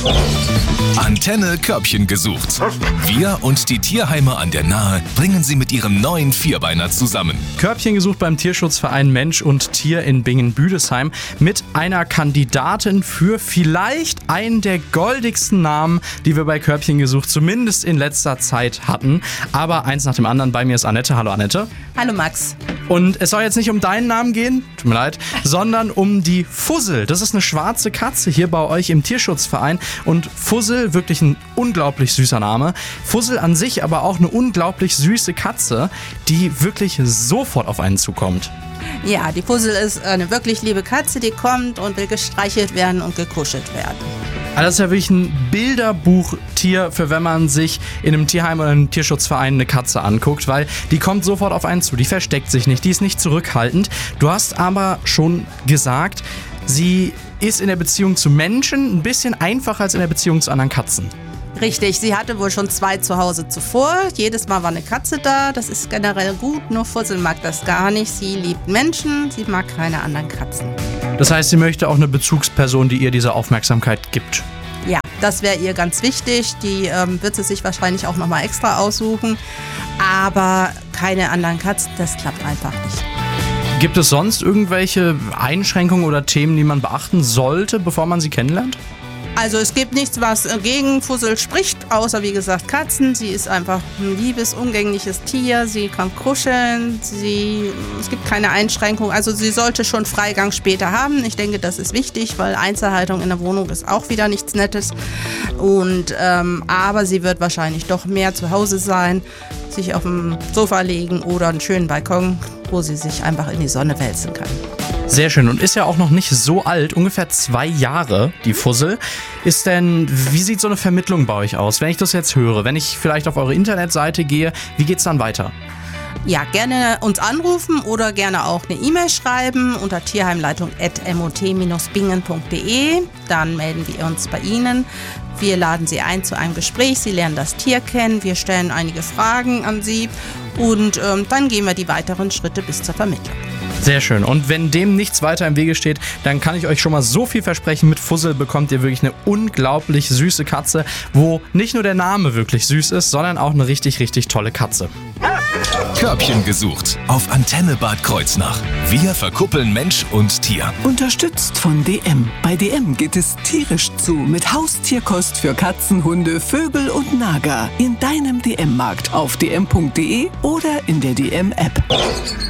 Antenne Körbchen gesucht. Wir und die Tierheime an der Nahe bringen sie mit ihrem neuen Vierbeiner zusammen. Körbchen gesucht beim Tierschutzverein Mensch und Tier in Bingen-Büdesheim mit einer Kandidatin für vielleicht einen der goldigsten Namen, die wir bei Körbchen gesucht zumindest in letzter Zeit hatten. Aber eins nach dem anderen. Bei mir ist Annette. Hallo Annette. Hallo Max. Und es soll jetzt nicht um deinen Namen gehen, tut mir leid, sondern um die Fussel. Das ist eine schwarze Katze hier bei euch im Tierschutzverein. Und Fussel, wirklich ein unglaublich süßer Name. Fussel an sich aber auch eine unglaublich süße Katze, die wirklich sofort auf einen zukommt. Ja, die Fussel ist eine wirklich liebe Katze, die kommt und will gestreichelt werden und gekuschelt werden. Also das ist ja wirklich ein Bilderbuchtier, für wenn man sich in einem Tierheim oder einem Tierschutzverein eine Katze anguckt, weil die kommt sofort auf einen zu, die versteckt sich nicht, die ist nicht zurückhaltend. Du hast aber schon gesagt, sie ist in der Beziehung zu Menschen ein bisschen einfacher als in der Beziehung zu anderen Katzen. Richtig, sie hatte wohl schon 2 zu Hause zuvor. Jedes Mal war eine Katze da, das ist generell gut, nur Fussel mag das gar nicht. Sie liebt Menschen, sie mag keine anderen Katzen. Das heißt, sie möchte auch eine Bezugsperson, die ihr diese Aufmerksamkeit gibt. Ja, das wäre ihr ganz wichtig. Die wird sie sich wahrscheinlich auch nochmal extra aussuchen. Aber keine anderen Katzen, das klappt einfach nicht. Gibt es sonst irgendwelche Einschränkungen oder Themen, die man beachten sollte, bevor man sie kennenlernt? Also es gibt nichts, was gegen Fussel spricht, außer wie gesagt Katzen. Sie ist einfach ein liebes, umgängliches Tier. Sie kann kuscheln. Es gibt keine Einschränkung. Also sie sollte schon Freigang später haben. Ich denke, das ist wichtig, weil Einzelhaltung in der Wohnung ist auch wieder nichts Nettes. Aber sie wird wahrscheinlich doch mehr zu Hause sein, sich auf dem Sofa legen oder einen schönen Balkon, wo sie sich einfach in die Sonne wälzen kann. Sehr schön und ist ja auch noch nicht so alt, ungefähr 2 Jahre, die Fussel. Wie sieht so eine Vermittlung bei euch aus? Wenn ich das jetzt höre, wenn ich vielleicht auf eure Internetseite gehe, wie geht's dann weiter? Ja, gerne uns anrufen oder gerne auch eine E-Mail schreiben unter tierheimleitung@mot-bingen.de. Dann melden wir uns bei Ihnen. Wir laden Sie ein zu einem Gespräch. Sie lernen das Tier kennen. Wir stellen einige Fragen an Sie und dann gehen wir die weiteren Schritte bis zur Vermittlung. Sehr schön. Und wenn dem nichts weiter im Wege steht, dann kann ich euch schon mal so viel versprechen. Mit Fussel bekommt ihr wirklich eine unglaublich süße Katze, wo nicht nur der Name wirklich süß ist, sondern auch eine richtig, richtig tolle Katze. Körbchen gesucht auf Antenne Bad Kreuznach. Wir verkuppeln Mensch und Tier. Unterstützt von DM. Bei DM geht es tierisch zu mit Haustierkost für Katzen, Hunde, Vögel und Nager. In deinem DM-Markt auf dm.de oder in der DM-App.